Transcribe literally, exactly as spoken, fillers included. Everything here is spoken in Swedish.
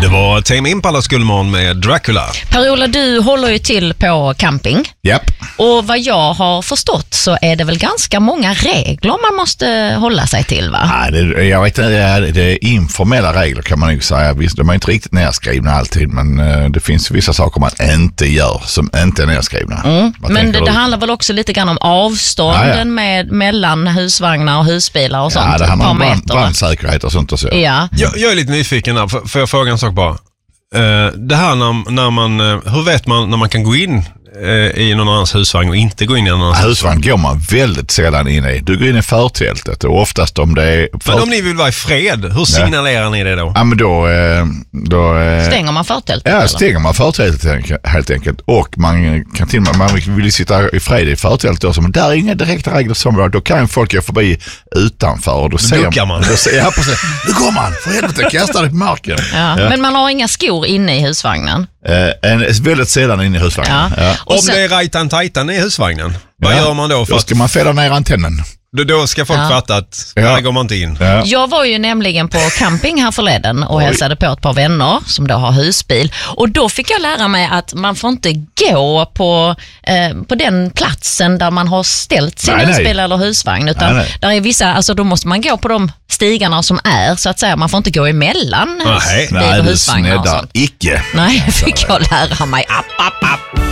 Det var Tame Impalas Gullmån med Dracula. Per-Ola, du håller ju till på camping. Japp. Och vad jag har förstått så är det väl ganska många regler man måste hålla sig till, va? Nej, det, jag vet inte, det är, det är informella regler kan man ju säga. Visst, de är inte riktigt nedskrivna alltid, men uh, det finns vissa saker man inte gör som inte är nedskrivna. Mm. Men det, det handlar väl också lite grann om avstånden ja, ja. Med, mellan husvagnar och husbilar och sånt. Ja, det handlar om brand, brandsäkerhet och sånt och så. Ja. Jag, jag är lite nyfiken här, för, för jag frågar en sak bara. Uh, det här när, när man, uh, hur vet man när man kan gå in uh, i någon annans husvagn och inte gå in i någon annans ja, husvagn går man väldigt sällan in i. Du går in i förtältet och oftast om det är... För... Men om ni vill vara i fred, hur signalerar ja. ni det då? Ja, men då... då stänger man förtältet? Ja, eller? stänger man förtältet helt enkelt. Och man kan till och med, man vill sitta i fred i förtältet. Men där är inga direkta regler som då kan folk gå förbi utanför. Och då, då ser man. Då ser, ja, precis. Nu går man, för helvete, kastar det på marken. Ja. Ja. Men man har inga skor inne i husvagnen? Eh, en, väldigt sedan inne i husvagnen. Ja. Ja. Om sen... det är rajtan-tajtan i husvagnen, vad ja. gör man då? För då ska att... man fälla ner antennen. Då, då ska folk ja. fatta att ja. här går man inte in. Ja. Jag var ju nämligen på camping här förleden och Oj. hälsade på ett par vänner som då har husbil. Och då fick jag lära mig att man får inte gå på, eh, på den platsen där man har ställt sin nej, husbil nej. eller husvagn. Utan nej, nej. där är vissa, alltså då måste man gå på de stigarna som är, så att säga. Man får inte gå emellan husbil och husvagnar och sånt. Icke. Nej, fick jag lära mig. App, app, app.